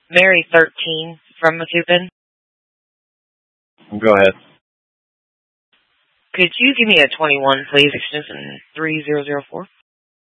Mary 13 from Macoupin. Go ahead. Could you give me a 21, please, extension 3004?